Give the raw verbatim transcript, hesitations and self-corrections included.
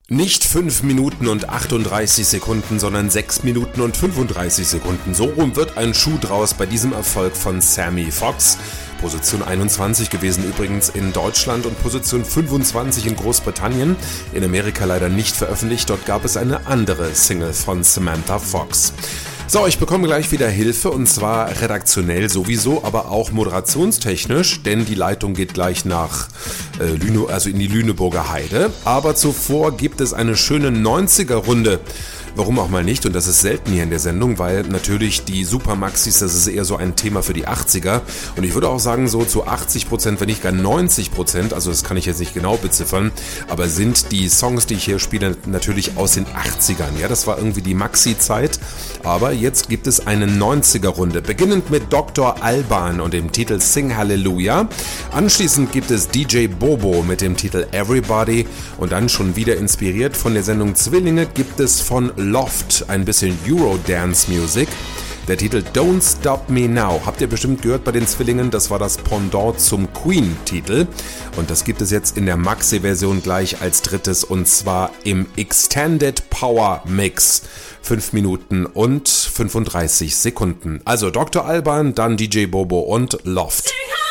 Nicht fünf Minuten und achtunddreißig Sekunden, sondern sechs Minuten und fünfunddreißig Sekunden. So rum wird ein Schuh draus bei diesem Erfolg von Sammy Fox. Position einundzwanzig gewesen übrigens in Deutschland und Position fünfundzwanzig in Großbritannien. In Amerika leider nicht veröffentlicht, dort gab es eine andere Single von Samantha Fox. So, ich bekomme gleich wieder Hilfe und zwar redaktionell sowieso, aber auch moderationstechnisch, denn die Leitung geht gleich nach äh, Lüne, also in die Lüneburger Heide. Aber zuvor gibt es eine schöne neunziger-Runde. Warum auch mal nicht, und das ist selten hier in der Sendung, weil natürlich die Supermaxis, das ist eher so ein Thema für die achtziger und ich würde auch sagen so zu achtzig Prozent, wenn nicht gar neunzig Prozent, also das kann ich jetzt nicht genau beziffern, aber sind die Songs, die ich hier spiele, natürlich aus den achtzigern. Ja, das war irgendwie die Maxi-Zeit, aber jetzt gibt es eine neunziger-Runde, beginnend mit Doktor Alban und dem Titel Sing Hallelujah. Anschließend gibt es D J Bobo mit dem Titel Everybody und dann schon wieder inspiriert von der Sendung Zwillinge gibt es von Loft ein bisschen Eurodance-Music. Der Titel Don't Stop Me Now habt ihr bestimmt gehört bei den Zwillingen, das war das Pendant zum Queen-Titel und das gibt es jetzt in der Maxi-Version gleich als drittes und zwar im Extended Power Mix. fünf Minuten und fünfunddreißig Sekunden. Also Doktor Alban, dann D J Bobo und Loft.